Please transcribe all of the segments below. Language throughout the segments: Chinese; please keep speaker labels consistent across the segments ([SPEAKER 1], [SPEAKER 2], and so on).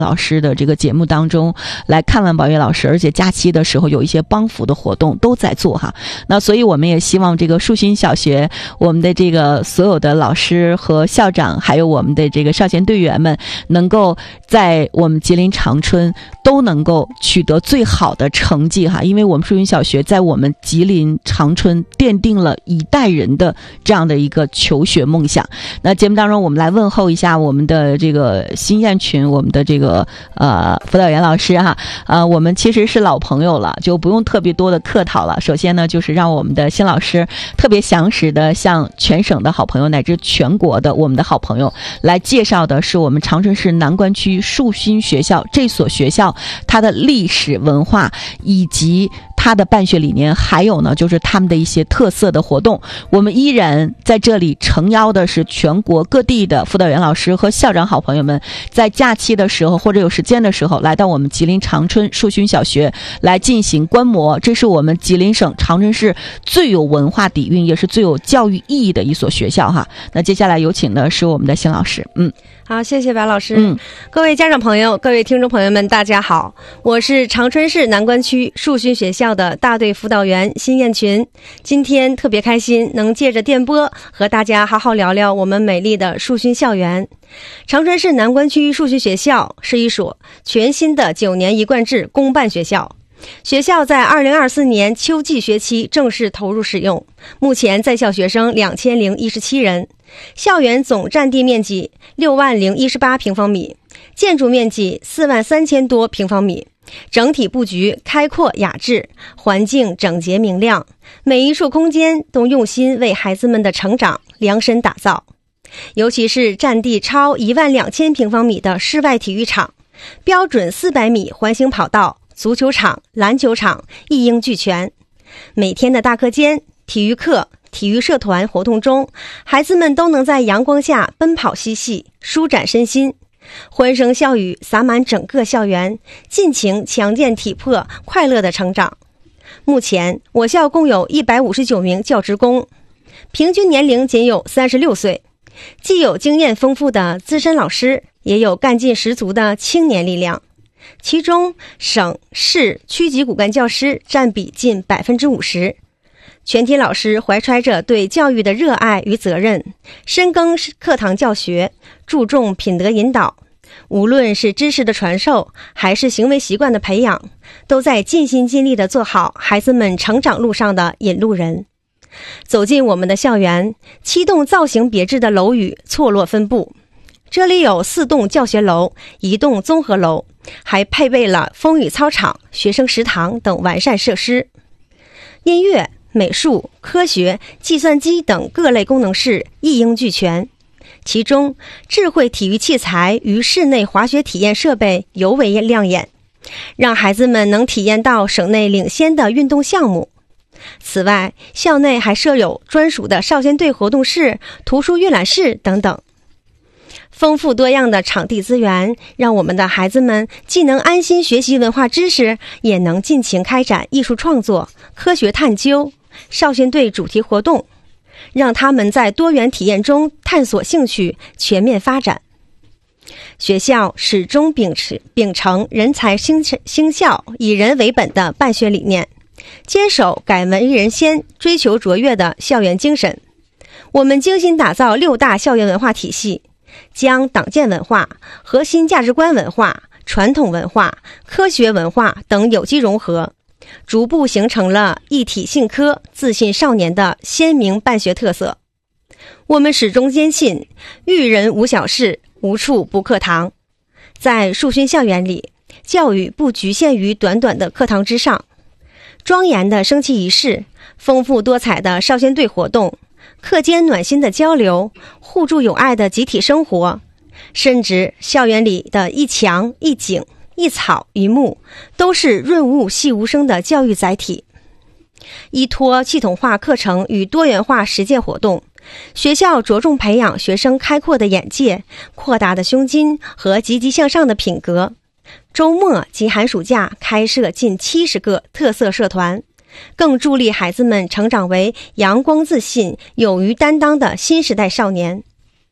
[SPEAKER 1] 老师的这个节目当中来看望宝月老师，而且假期的时候有一些帮扶的活动都在做哈。那所以我们也希望这个树勋小学我们的这个所有的老师和校长，还有我们的这个少先队员们，能够在我们吉林长春都能够取得最好的成绩哈。因为我们树勋小学在我们吉林长春奠定了一代人的这样的一个求学梦想。那节目当中我们来问候一下我们的这个新燕群，我们的这个辅导员老师哈，我们其实是老朋友了，就不用特别多的客套了。首先呢，就是让我们的新老师特别详实的向全省的好朋友乃至全国的我们的好朋友来介绍的是我们长春市南关区树勋学校这所学校它的历史文化以及他的办学理念，还有呢就是他们的一些特色的活动。我们依然在这里诚邀的是全国各地的辅导员老师和校长好朋友们，在假期的时候或者有时间的时候来到我们吉林长春树勋小学来进行观摩。这是我们吉林省长春市最有文化底蕴也是最有教育意义的一所学校哈。那接下来有请的是我们的新老师。
[SPEAKER 2] 好，谢谢白老师。各位家长朋友，各位听众朋友们，大家好，我是长春市南关区树勋学校的大队辅导员辛燕群。今天特别开心能借着电波和大家好好聊聊我们美丽的树勋校园。长春市南关区树勋学校是一所全新的9年一贯制公办学校，学校在2024年秋季学期正式投入使用，目前在校学生2017人，校园总占地面积60018平方米，建筑面积43000多平方米，整体布局开阔雅致，环境整洁明亮，每一处空间都用心为孩子们的成长量身打造。尤其是占地超12000平方米的室外体育场，标准400米环形跑道，足球场、篮球场一应俱全。每天的大课间、体育课、体育社团活动中，孩子们都能在阳光下奔跑嬉戏，舒展身心。欢声笑语洒满整个校园，尽情强健体魄，快乐的成长。目前我校共有159名教职工，平均年龄仅有36岁，既有经验丰富的资深老师，也有干劲十足的青年力量。其中省市区级骨干教师占比近50%，全体老师怀揣着对教育的热爱与责任，深耕课堂教学，注重品德引导，无论是知识的传授还是行为习惯的培养，都在尽心尽力地做好孩子们成长路上的引路人。走进我们的校园，7栋造型别致的楼宇错落分布，这里有4栋教学楼、1栋综合楼，还配备了风雨操场、学生食堂等完善设施。音乐、美术、科学、计算机等各类功能室一应俱全，其中智慧体育器材与室内滑雪体验设备尤为亮眼，让孩子们能体验到省内领先的运动项目。此外，校内还设有专属的少先队活动室、图书阅览室等等。丰富多样的场地资源，让我们的孩子们既能安心学习文化知识，也能尽情开展艺术创作、科学探究、少先队主题活动，让他们在多元体验中探索兴趣，全面发展。学校始终秉承人才兴校、以人为本的办学理念，坚守改文艺人先、追求卓越的校园精神。我们精心打造6大校园文化体系，将党建文化、核心价值观文化、传统文化、科学文化等有机融合，逐步形成了一体信科、自信少年的鲜明办学特色。我们始终坚信，育人无小事，无处不课堂。在树勋校园里，教育不局限于短短的课堂之上，庄严的升旗仪式，丰富多彩的少先队活动，课间暖心的交流，互助友爱的集体生活，甚至校园里的一墙一景、一草一木，都是润物细无声的教育载体。依托系统化课程与多元化实践活动，学校着重培养学生开阔的眼界、扩大的胸襟和积极向上的品格。周末及寒暑假开设近70个特色社团，更助力孩子们成长为阳光自信、勇于担当的新时代少年。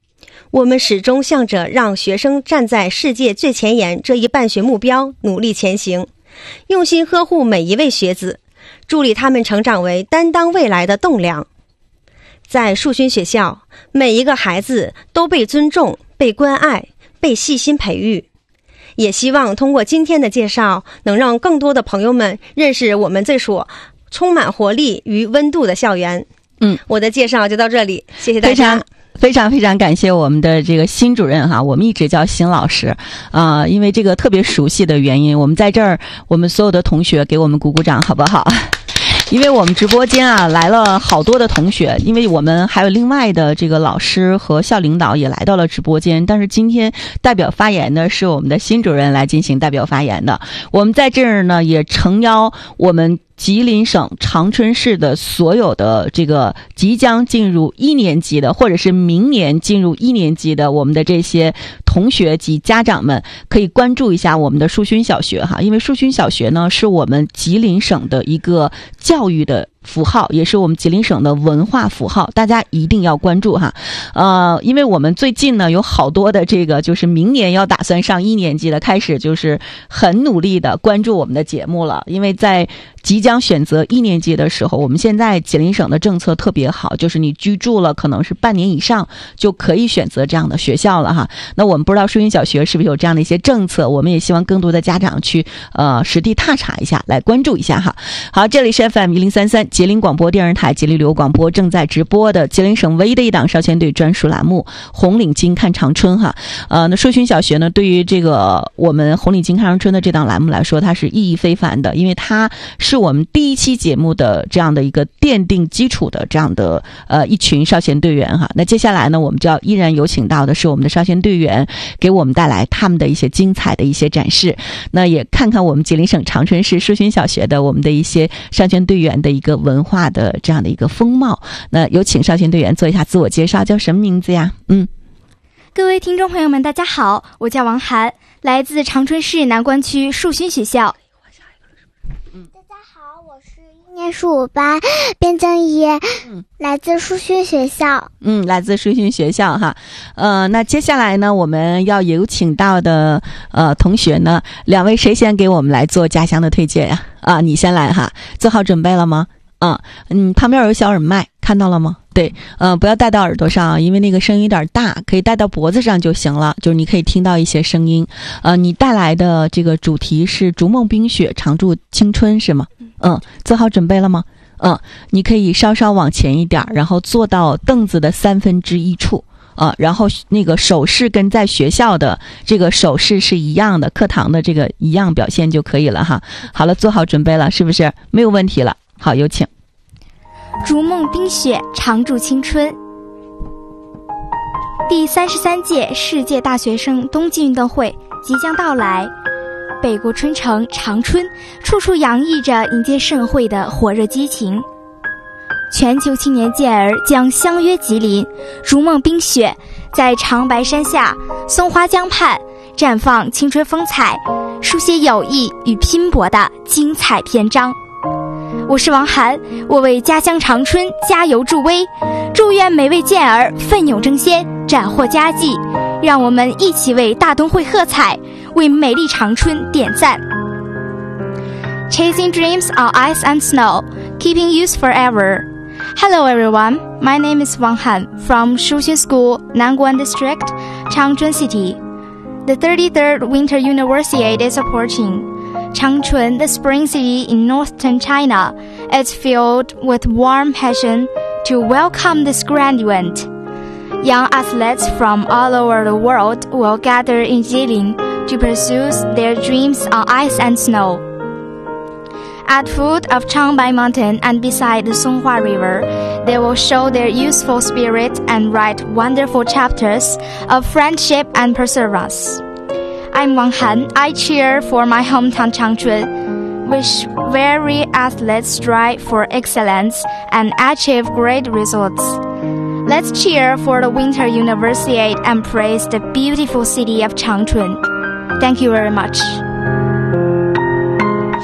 [SPEAKER 2] 我们始终向着让学生站在世界最前沿这一办学目标努力前行，用心呵护每一位学子，助力他们成长为担当未来的栋梁。在树勋学校，每一个孩子都被尊重、被关爱、被细心培育。也希望通过今天的介绍，能让更多的朋友们认识我们这所充满活力与温度的校园。我的介绍就到这里，谢谢大家。
[SPEAKER 1] 非常感谢我们的这个新主任哈，我们一直叫新老师因为这个特别熟悉的原因，我们在这儿，我们所有的同学给我们鼓鼓掌好不好？因为我们直播间来了好多的同学，因为我们还有另外的这个老师和校领导也来到了直播间，但是今天代表发言的是我们的新主任来进行代表发言的。我们在这儿呢也诚邀我们吉林省长春市的所有的这个即将进入1年级的，或者是明年进入1年级的我们的这些同学及家长们，可以关注一下我们的树勋小学哈，因为树勋小学呢是我们吉林省的一个教育的符号，也是我们吉林省的文化符号，大家一定要关注哈。因为我们最近呢有好多的这个就是明年要打算上1年级的，开始就是很努力的关注我们的节目了，因为在即将选择1年级的时候，我们现在吉林省的政策特别好，就是你居住了可能是半年以上就可以选择这样的学校了哈。那我们不知道树勋小学是不是有这样的一些政策，我们也希望更多的家长去实地踏查一下，来关注一下哈。好，这里是 FM1033吉林广播电视台吉林旅游广播正在直播的吉林省唯一的一档少先队专属栏目红领巾看长春哈。那树勋小学呢，对于这个我们红领巾看长春的这档栏目来说，它是意义非凡的，因为它是我们第1期节目的这样的一个奠定基础的这样的一群少先队员哈。那接下来呢，我们就要依然有请到的是我们的少先队员给我们带来他们的一些精彩的一些展示。那也看看我们吉林省长春市树勋小学的我们的一些少先队员的一个文化的这样的一个风貌。那有请少先队员做一下自我介绍，叫什么名字呀？
[SPEAKER 3] 各位听众朋友们大家好，我叫王涵，来自长春市南关区树勋学校。
[SPEAKER 4] 大家好，我是1年15班卞正一，来自树勋学校。
[SPEAKER 1] 来自树勋学校哈。那接下来呢，我们要有请到的同学呢，2位谁先给我们来做家乡的推荐呀？你先来哈，做好准备了吗？旁边有小耳麦，看到了吗？对，不要戴到耳朵上，因为那个声音有点大，可以戴到脖子上就行了，就是你可以听到一些声音。你带来的这个主题是逐梦冰雪，常驻青春是吗？做好准备了吗？你可以稍稍往前一点，然后坐到凳子的1/3处。然后那个手势跟在学校的这个手势是一样的，课堂的这个一样表现就可以了哈。好了，做好准备了，是不是没有问题了？好，有请。
[SPEAKER 3] 逐梦冰雪，常驻青春。第33届世界大学生冬季运动会即将到来，北国春城长春处处洋溢着迎接盛会的火热激情。全球青年健儿将相约吉林，逐梦冰雪，在长白山下、松花江畔绽放青春风采，书写友谊与拼搏的精彩篇章。我是王涵，我为家乡长春加油助威，祝愿每位健儿奋勇争先，斩获佳绩，让我们一起为大冬会喝彩，为美丽长春点赞。Chasing dreams on ice and snow, keeping youth forever. Hello everyone, my name is Wang Han from Shuxin School, Nanguan District, Changchun City. The 33rd Winter Universiade is approaching. Changchun, the spring city in northern China, is filled with warm passion to welcome this grand event. Young athletes from all over the world will gather in Jilin to pursue their dreams on ice and snow. At the foot of Changbai Mountain and beside the Songhua River, they will show their youthful spirit and write wonderful chapters of friendship and perseverance. I'm Wang Han. I cheer for my hometown Changchun, which very athletes strive for excellence and achieve great results. Let's cheer for the Winter Universiade and praise the beautiful city of Changchun. Thank you very much.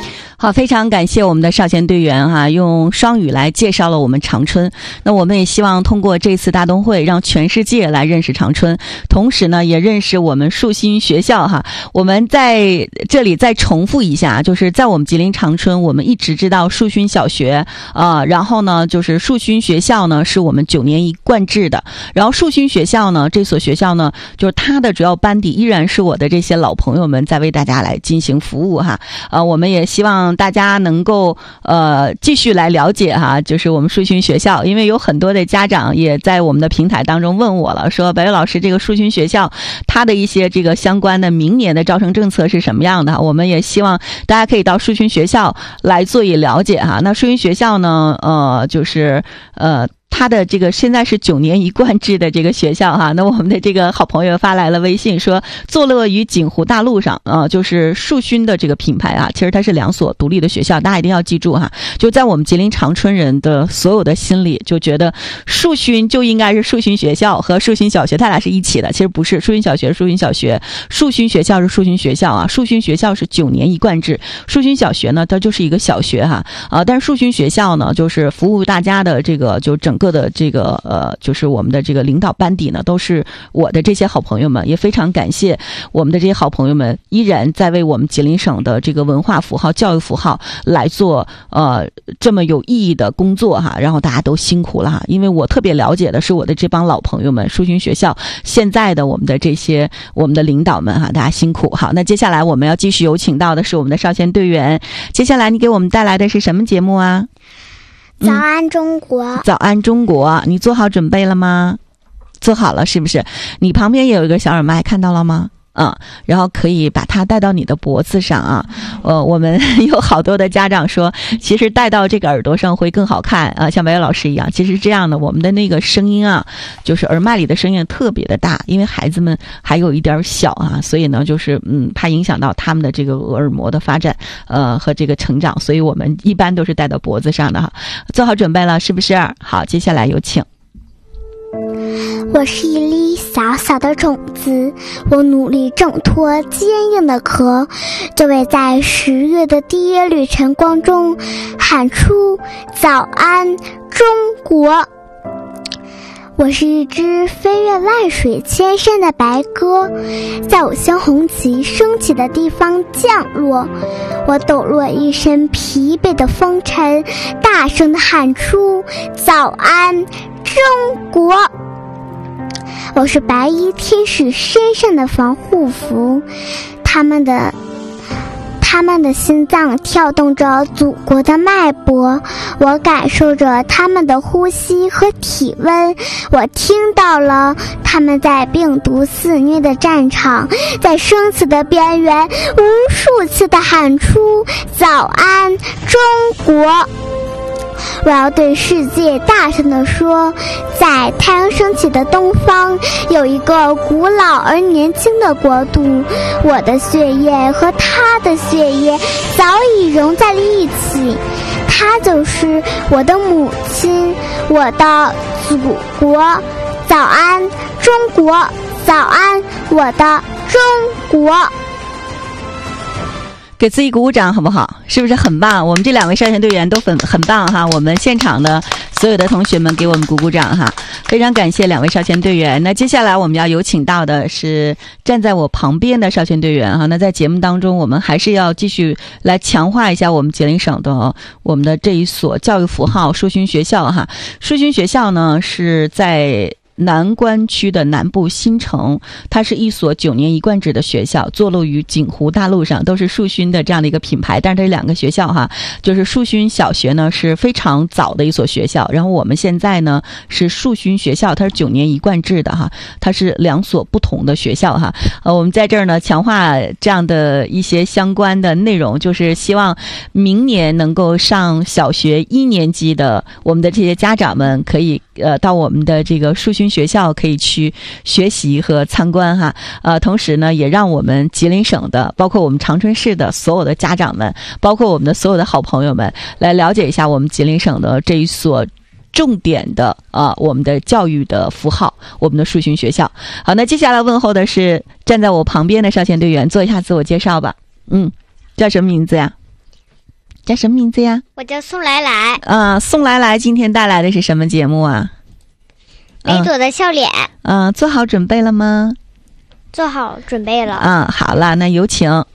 [SPEAKER 1] 好，非常感谢我们的少先队员哈，用双语来介绍了我们长春。那我们也希望通过这次大冬会，让全世界来认识长春，同时呢，也认识我们树新学校哈。我们在这里再重复一下，就是在我们吉林长春，我们一直知道树新小学然后呢，就是树新学校呢是我们9年一贯制的。然后树新学校呢，这所学校呢，就是它的主要班底依然是我的这些老朋友们在为大家来进行服务哈。我们也希望大家能够继续来了解哈，就是我们树新学校，因为有很多的家长也在我们的平台当中问我了，说白玉老师，这个树新学校它的一些这个相关的明年的招生政策是什么样的？我们也希望大家可以到树新学校来做一了解哈。那树新学校呢，就是他的这个现在是9年一贯制的这个学校哈，那我们的这个好朋友发来了微信说，坐落于锦湖大路上就是树勋的这个品牌啊，其实它是2所独立的学校，大家一定要记住哈。就在我们吉林长春人的所有的心里，就觉得树勋就应该是树勋学校和树新小学，它俩是一起的，其实不是，树新小学是树新小学，树勋学校是树勋学校啊。树勋学校是9年一贯制，树勋小学呢，它就是一个小学哈但是树勋学校呢，就是服务大家的这个就整个的这个就是我们的这个领导班底呢，都是我的这些好朋友们，也非常感谢我们的这些好朋友们依然在为我们吉林省的这个文化符号、教育符号来做这么有意义的工作哈。然后大家都辛苦了哈，因为我特别了解的是我的这帮老朋友们，树新学校现在的我们的这些我们的领导们哈，大家辛苦。好，那接下来我们要继续有请到的是我们的少先队员，接下来你给我们带来的是什么节目啊？
[SPEAKER 4] 早安中国，
[SPEAKER 1] 早安中国，你做好准备了吗？做好了是不是？你旁边也有一个小耳麦，看到了吗？然后可以把它戴到你的脖子上啊。我们有好多的家长说，其实戴到这个耳朵上会更好看啊，像白月老师一样。其实这样的，我们的那个声音啊，就是耳麦里的声音特别的大，因为孩子们还有一点小啊，所以呢，就是怕影响到他们的这个耳膜的发展和这个成长，所以我们一般都是戴到脖子上的哈。做好准备了是不是？好，接下来有请。
[SPEAKER 4] 我是一粒小小的种子，我努力挣脱坚硬的壳，就为在10月的第一缕晨光中喊出早安中国。我是一只飞越万水千山的白鸽，在我新红旗升起的地方降落。我抖落一身疲惫的风尘，大声地喊出早安中国。我是白衣天使身上的防护服，他们的心脏跳动着祖国的脉搏，我感受着他们的呼吸和体温，我听到了他们在病毒肆虐的战场，在生死的边缘无数次地喊出早安中国。我要对世界大声地说，在太阳升起的东方，有一个古老而年轻的国度，我的血液和他的血液早已融在了一起，他就是我的母亲，我的祖国。早安中国，早安我的中国。
[SPEAKER 1] 给自己鼓鼓掌好不好？是不是很棒？我们这2位少先队员都很棒哈！我们现场的所有的同学们给我们鼓鼓掌哈！非常感谢2位少先队员。那接下来我们要有请到的是站在我旁边的少先队员哈。那在节目当中，我们还是要继续来强化一下我们吉林省的我们的这一所教育符号树新学校哈。树新学校呢是在南关区的南部新城，它是一所9年一贯制的学校，坐落于锦湖大路上，都是树勋的这样的一个品牌。但是这2个学校哈，就是树勋小学呢是非常早的一所学校，然后我们现在呢是树勋学校，它是9年一贯制的哈，它是2所不同的学校哈。我们在这儿呢强化这样的一些相关的内容，就是希望明年能够上小学1年级的我们的这些家长们可以到我们的这个树勋学校可以去学习和参观哈。同时呢也让我们吉林省的包括我们长春市的所有的家长们，包括我们的所有的好朋友们来了解一下我们吉林省的这一所重点的我们的教育的符号，我们的树勋学校。好，那接下来问候的是站在我旁边的少先队员，做一下自我介绍吧。叫什么名字呀？ 叫什么名字呀？
[SPEAKER 4] 我叫宋来来。
[SPEAKER 1] 宋来来今天带来的是什么节目啊？
[SPEAKER 4] 梅朵的笑脸。
[SPEAKER 1] 做好准备了吗？
[SPEAKER 4] 做好准备了。
[SPEAKER 1] 好了，那有请。